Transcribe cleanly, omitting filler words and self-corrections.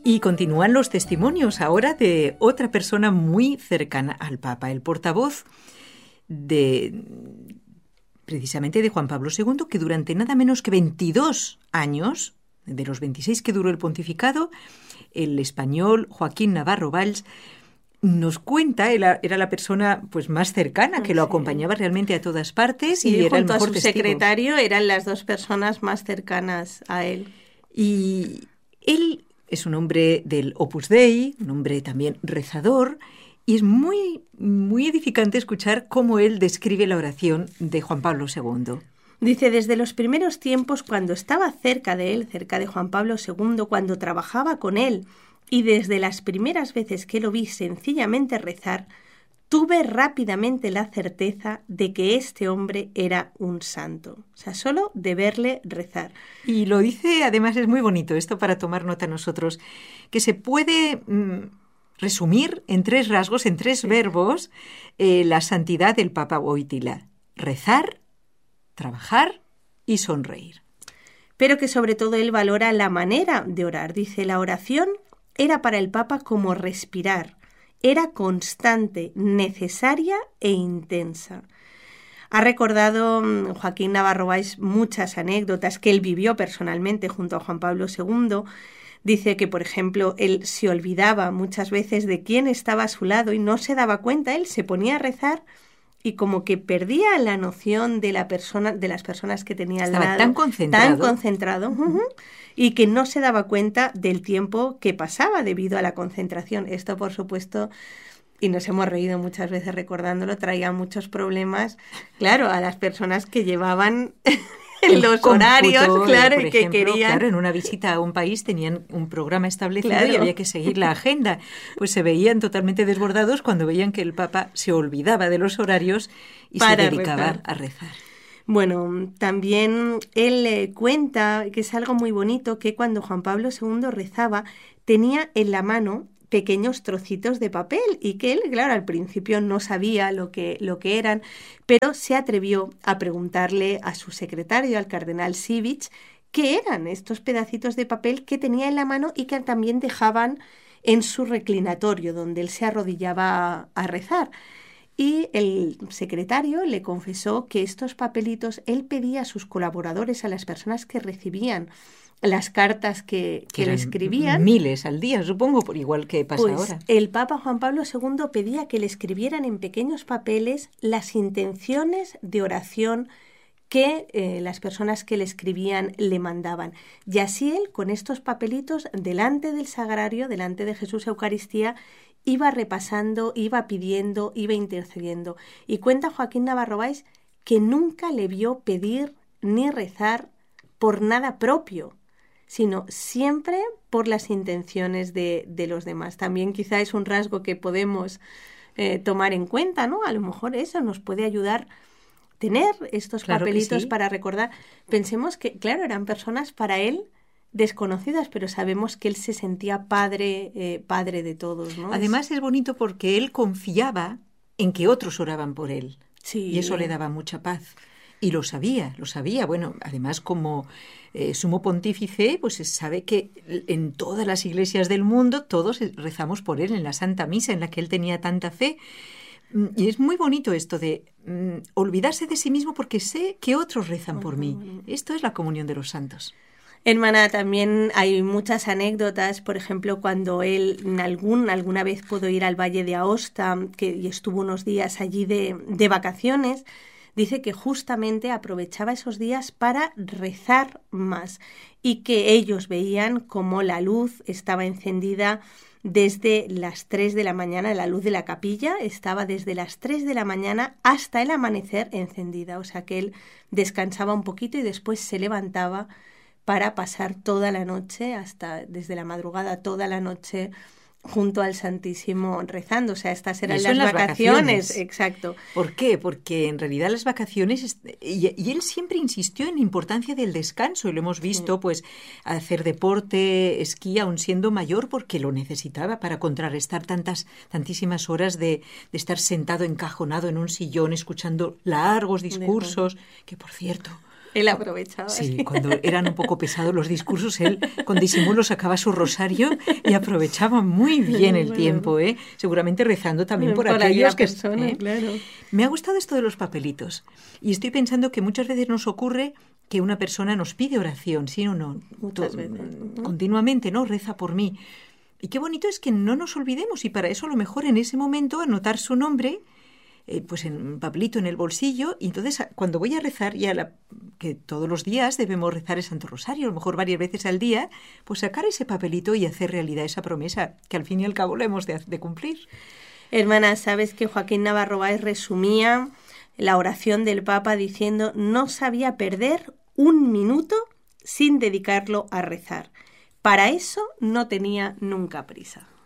Y continúan los testimonios ahora de otra persona muy cercana al Papa, el portavoz precisamente de Juan Pablo II, que durante nada menos que 22 años, de los 26 que duró el pontificado, el español Joaquín Navarro Valls nos cuenta, era la persona pues más cercana, que lo acompañaba realmente a todas partes y era el mejor junto a su testigo. Secretario eran las dos personas más cercanas a él. Y él es un hombre del Opus Dei, un hombre también rezador, y es muy, muy edificante escuchar cómo él describe la oración de Juan Pablo II. Dice, desde los primeros tiempos, cuando estaba cerca de él, cerca de Juan Pablo II, cuando trabajaba con él, y desde las primeras veces que lo vi sencillamente rezar, tuve rápidamente la certeza de que este hombre era un santo. O sea, solo de verle rezar. Y lo dice, además es muy bonito esto para tomar nota nosotros, que se puede resumir en 3 rasgos, en 3 verbos, la santidad del Papa Wojtyla: rezar, trabajar y sonreír. Pero que sobre todo él valora la manera de orar. Dice, la oración era para el Papa como respirar. Era constante, necesaria e intensa. Ha recordado Joaquín Navarro Valls muchas anécdotas que él vivió personalmente junto a Juan Pablo II. Dice que, por ejemplo, él se olvidaba muchas veces de quién estaba a su lado y no se daba cuenta. Él se ponía a rezar y como que perdía la noción de las personas que tenía al lado. Estaba tan concentrado, y que no se daba cuenta del tiempo que pasaba debido a la concentración. Esto, por supuesto, y nos hemos reído muchas veces recordándolo, traía muchos problemas, claro, a las personas que llevaban los horarios, claro, y que ejemplo, querían... Claro, en una visita a un país tenían un programa establecido, claro, y había que seguir la agenda. Pues se veían totalmente desbordados cuando veían que el Papa se olvidaba de los horarios y se dedicaba a rezar. Bueno, también él cuenta, que es algo muy bonito, que cuando Juan Pablo II rezaba, tenía en la mano pequeños trocitos de papel y que él, claro, al principio no sabía lo que eran, pero se atrevió a preguntarle a su secretario, al cardenal Sivich, qué eran estos pedacitos de papel que tenía en la mano y que también dejaban en su reclinatorio, donde él se arrodillaba a rezar. Y el secretario le confesó que estos papelitos él pedía a sus colaboradores, a las personas que recibían las cartas que le escribían. Miles al día, supongo, por igual que pasa ahora. El Papa Juan Pablo II pedía que le escribieran en pequeños papeles las intenciones de oración que las personas que le escribían le mandaban. Y así él, con estos papelitos, delante del sagrario, delante de Jesús Eucaristía, iba repasando, iba pidiendo, iba intercediendo. Y cuenta Joaquín Navarro Valls que nunca le vio pedir ni rezar por nada propio, sino siempre por las intenciones de los demás. También quizá es un rasgo que podemos tomar en cuenta, ¿no? A lo mejor eso nos puede ayudar tener estos papelitos para recordar. Pensemos que, claro, eran personas para él desconocidas, pero sabemos que él se sentía padre de todos, ¿no? Además es bonito porque él confiaba en que otros oraban por él. Sí. Y eso le daba mucha paz. Y lo sabía. Bueno, además como sumo pontífice, pues sabe que en todas las iglesias del mundo todos rezamos por él en la Santa Misa, en la que él tenía tanta fe. Y es muy bonito esto de olvidarse de sí mismo porque sé que otros rezan por mí. Esto es la comunión de los santos. Hermana, también hay muchas anécdotas, por ejemplo, cuando él alguna vez pudo ir al Valle de Aosta, y estuvo unos días allí de vacaciones, dice que justamente aprovechaba esos días para rezar más y que ellos veían cómo la luz estaba encendida desde las 3 de la mañana, la luz de la capilla estaba desde las 3 de la mañana hasta el amanecer encendida, o sea que él descansaba un poquito y después se levantaba para pasar toda la noche, hasta desde la madrugada, toda la noche junto al Santísimo rezando. O sea, estas eran las vacaciones. Exacto. ¿Por qué? Porque en realidad las vacaciones, y él siempre insistió en la importancia del descanso, y lo hemos visto, pues, hacer deporte, esquí, aun siendo mayor, porque lo necesitaba para contrarrestar tantísimas horas de estar sentado encajonado en un sillón, escuchando largos discursos, que por cierto, Él aprovechaba. Sí, cuando eran un poco pesados los discursos, él con disimulo sacaba su rosario y aprovechaba muy bien el tiempo, ¿eh? Seguramente rezando también por aquellos que... persona, claro. Me ha gustado esto de los papelitos y estoy pensando que muchas veces nos ocurre que una persona nos pide oración, ¿sí o no? Muchas veces. Continuamente, ¿no? Reza por mí. Y qué bonito es que no nos olvidemos y para eso a lo mejor en ese momento anotar su nombre pues en un papelito en el bolsillo y entonces cuando voy a rezar que todos los días debemos rezar el Santo Rosario, a lo mejor varias veces al día, pues sacar ese papelito y hacer realidad esa promesa que al fin y al cabo la hemos de cumplir. Hermana, sabes que Joaquín Navarro Báez resumía la oración del Papa diciendo: no sabía perder un minuto sin dedicarlo a rezar. Para eso no tenía nunca prisa.